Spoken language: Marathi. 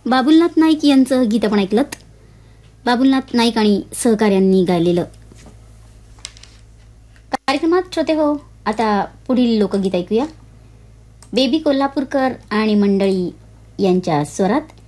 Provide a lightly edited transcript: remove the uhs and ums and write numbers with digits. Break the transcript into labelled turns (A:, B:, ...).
A: बाबुलनाथ नाईक यांचं गीत आपण ऐकलं. बाबुलनाथ नाईक आणि सहकाऱ्यांनी गायलेलं. कार्यक्रमात श्रोते हो, आता पुढील लोकगीत ऐकूया. बेबी कोल्हापूरकर आणि मंडळी यांच्या स्वरात